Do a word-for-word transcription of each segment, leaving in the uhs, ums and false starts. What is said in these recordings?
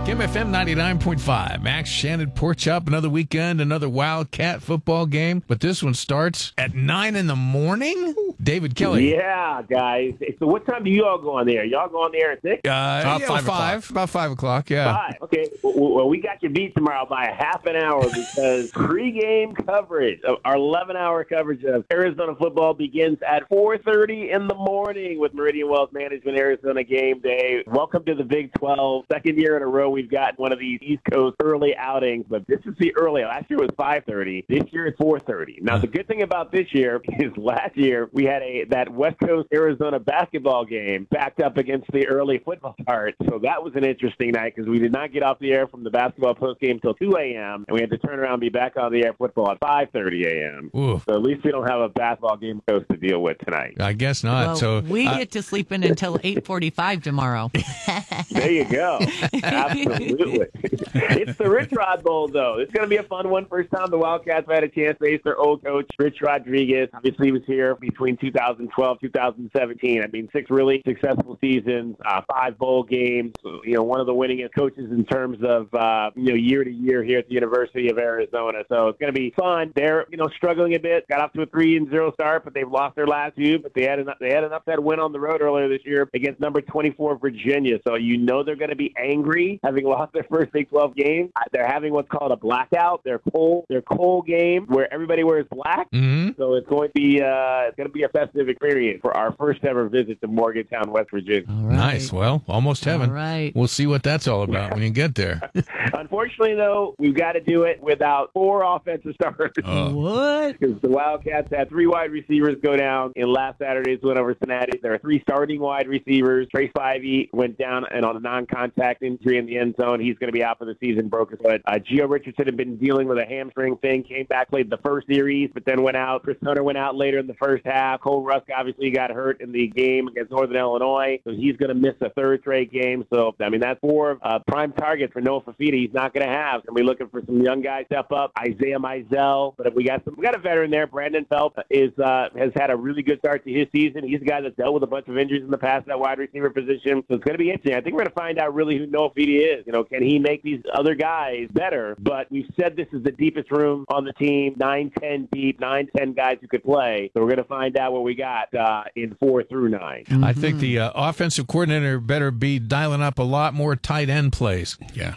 Kim F M ninety-nine point five. Max Shannon, Pork Chop, another weekend, another Wildcat football game. But this one starts at nine in the morning? David Kelly. Yeah, guys. So what time do you all go on the air? Y'all go on the air at six? Uh, About yeah, five five. o'clock. About five o'clock, yeah. Five. Okay. Well, we got you beat tomorrow by a half an hour because pregame coverage of our eleven-hour coverage of Arizona football begins at four thirty in the morning with Meridian Wealth Management Arizona Game Day. Welcome to the Big twelve. Second year in a row we've got one of these East Coast early outings, but this is the early. Last year was five thirty. This year it's four thirty. Now, the good thing about this year is last year we had a that West Coast Arizona basketball game backed up against the early football start, so that was an interesting night because we did not get off the air from the basketball postgame until two a.m., and we had to turn around and be back on the air football at five thirty a.m. Ooh. So at least we don't have a basketball game coast to deal with tonight. I guess not. Well, so we uh, get to sleep in until eight forty-five tomorrow. There you go. Absolutely. It's the Rich Rod Bowl, though. It's going to be a fun one. First time the Wildcats had a chance to face their old coach, Rich Rodriguez. Obviously, he was here between two thousand twelve, two thousand seventeen. I mean, six really successful seasons, uh, five bowl games. You know, one of the winningest coaches in terms of, uh, you know, year to year here at the University of Arizona. So it's going to be fun. They're, you know, struggling a bit. Got off to a three and zero start, but they've lost their last two. But they had an, they had an upset win on the road earlier this year against number twenty-four Virginia. So you know they're going to be angry having lost their first Big twelve game. They're having what's called a blackout. Their cold, their cold game where everybody wears black. mm-hmm. So it's going to be uh, it's going to be a festive experience for our first ever visit to Morgantown, West Virginia. All right. Nice. Well, almost heaven. All right. We'll see what that's all about when you get there. Unfortunately, though, we've got to do it without four offensive starters. Uh, What? Because the Wildcats had three wide receivers go down in last Saturday's win over Cincinnati. There are three starting wide receivers. Trey Spivey went down and on a non-contact injury in the end zone. He's going to be out for the season, broke his foot. Uh, Gio Richardson had been dealing with a hamstring thing, came back, played the first series, but then went out. Chris Hunter went out later in the first half. Cole Rusk obviously got hurt in the game against Northern Illinois, so he's going to miss a third straight game. So, I mean, that's four uh, prime targets for Noah Fafita he's not going to have. And we're looking for some young guys to step up. Isaiah Mizell, but if we got some, we got a veteran there. Brandon Phelps is uh, has had a really good start to his season. He's a guy that's dealt with a bunch of injuries in the past at that wide receiver position. So it's going to be interesting. I think we're going to find out really who Noah Fafita is. You know, can he make these other guys better? But we've said this is the deepest room on the team, nine, ten deep, nine, ten guys who could play. So we're going to find out what we got uh, in four through nine. I think the uh, offensive coordinator better be dialing up a lot more tight end plays. Yeah.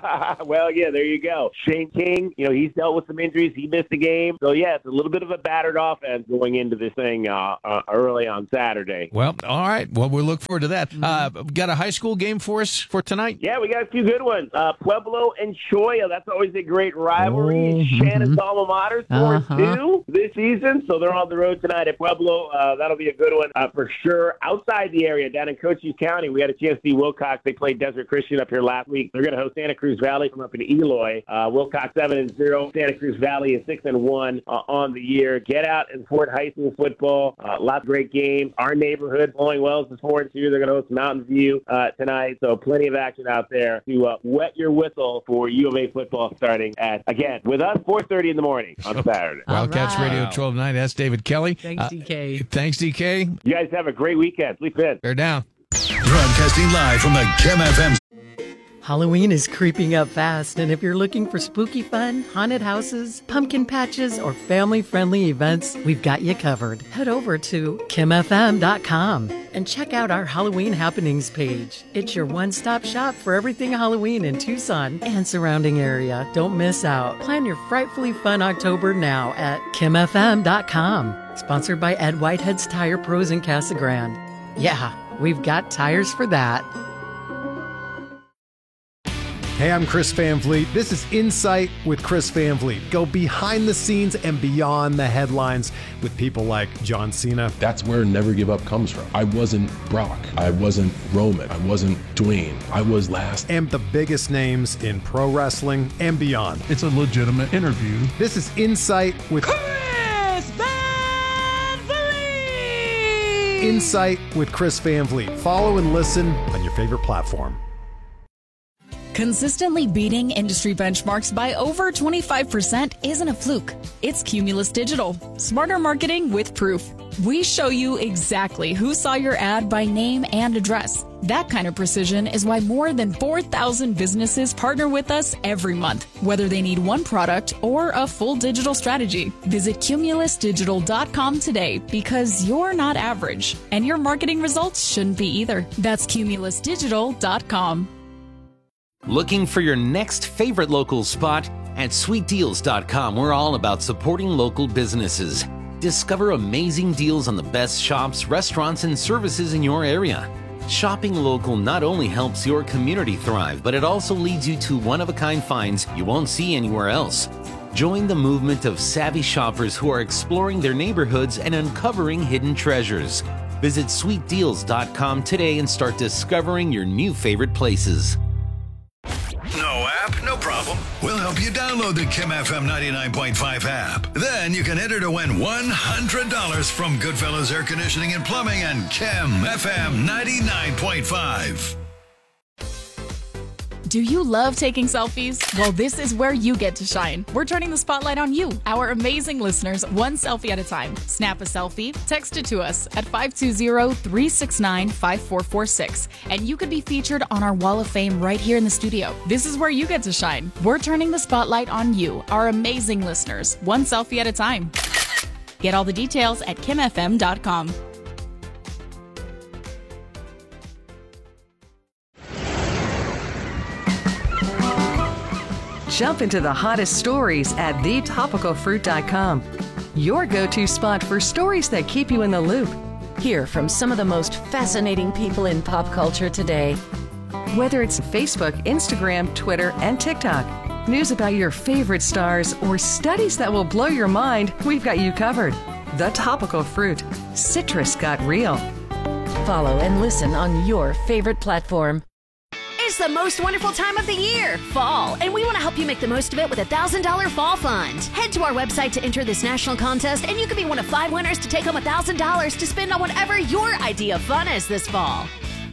Well, yeah, there you go. Shane King, you know, he's dealt with some injuries. He missed the game. So, yeah, it's a little bit of a battered offense going into this thing uh, uh, early on Saturday. Well, all right. Well, we'll look forward to that. Uh, got a high school game for us for tonight? Yeah, we got a few good ones. Uh, Pueblo and Choya, that's always a great rivalry. Oh, Shannon's alma mater, four and Uh-huh. two this season, so they're on the road tonight at Pueblo. Uh, that'll be a good one uh, for sure. Outside the area, down in Cochise County, we had a chance to see Wilcox. They played Desert Christian up here last week. They're going to host Santa Cruz Valley from up in Eloy. Uh, Wilcox seven and zero. Santa Cruz Valley is six and one uh, on the year. Get out in Fort High School football. Uh, lots of great games. Our neighborhood, Blowing Wells, is four and two. They're going to host Mountain View uh, tonight. So plenty of action out there to uh, wet your whistle for U of A football starting at, again, with us, four thirty in the morning on Saturday. All Wildcats right. Radio twelve nine. That's David Kelly. Thanks, Uh, D K. Thanks, D K. You guys have a great weekend. Sleep in. They're down. Broadcasting live from the Kim F M. Halloween is creeping up fast, and if you're looking for spooky fun, haunted houses, pumpkin patches, or family-friendly events, we've got you covered. Head over to kim f m dot com and check out our Halloween happenings page. It's your one-stop shop for everything Halloween in Tucson and surrounding area. Don't miss out. Plan your frightfully fun October now at kim f m dot com. Sponsored by Ed Whitehead's Tire Pros in Casa Grande. Yeah, we've got tires for that. Hey, I'm Chris Van Vliet. This is Insight with Chris Van Vliet. Go behind the scenes and beyond the headlines with people like John Cena. That's where Never Give Up comes from. I wasn't Brock. I wasn't Roman. I wasn't Dwayne. I was last. And the biggest names in pro wrestling and beyond. It's a legitimate interview. This is Insight with Chris Van Vliet! Insight with Chris Van Vliet. Follow and listen on your favorite platform. Consistently beating industry benchmarks by over twenty-five percent isn't a fluke. It's Cumulus Digital. Smarter marketing with proof. We show you exactly who saw your ad by name and address. That kind of precision is why more than four thousand businesses partner with us every month, whether they need one product or a full digital strategy. Visit cumulus digital dot com today because you're not average, and your marketing results shouldn't be either. That's cumulus digital dot com. Looking for your next favorite local spot? At sweet deals dot com, we're all about supporting local businesses. Discover amazing deals on the best shops, restaurants, and services in your area. Shopping local not only helps your community thrive, but it also leads you to one-of-a-kind finds you won't see anywhere else. Join the movement of savvy shoppers who are exploring their neighborhoods and uncovering hidden treasures. Visit sweet deals dot com today and start discovering your new favorite places. No app? No problem. We'll help you download the Kim F M ninety-nine point five app. Then you can enter to win one hundred dollars from Goodfellas Air Conditioning and Plumbing and Kim F M ninety-nine point five. Do you love taking selfies? Well, this is where you get to shine. We're turning the spotlight on you, our amazing listeners, one selfie at a time. Snap a selfie, text it to us at five two zero, three six nine, five four four six, and you could be featured on our Wall of Fame right here in the studio. This is where you get to shine. We're turning the spotlight on you, our amazing listeners, one selfie at a time. Get all the details at kim f m dot com. Jump into the hottest stories at the topical fruit dot com. Your go-to spot for stories that keep you in the loop. Hear from some of the most fascinating people in pop culture today. Whether it's Facebook, Instagram, Twitter, and TikTok, news about your favorite stars, or studies that will blow your mind, we've got you covered. The Topical Fruit. Citrus got real. Follow and listen on your favorite platform. It's the most wonderful time of the year, fall, and we want to help you make the most of it with a one thousand dollars Fall Fund. Head to our website to enter this national contest, and you could be one of five winners to take home one thousand dollars to spend on whatever your idea of fun is this fall.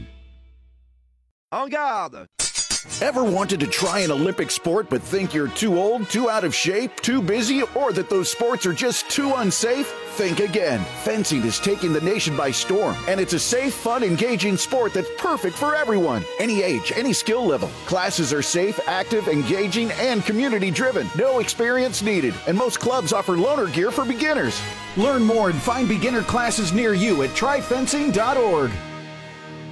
En garde! Ever wanted to try an Olympic sport but think you're too old, too out of shape, too busy, or that those sports are just too unsafe? Think again. Fencing is taking the nation by storm, and it's a safe, fun, engaging sport that's perfect for everyone. Any age, any skill level. Classes are safe, active, engaging, and community-driven. No experience needed, and most clubs offer loaner gear for beginners. Learn more and find beginner classes near you at try fencing dot org.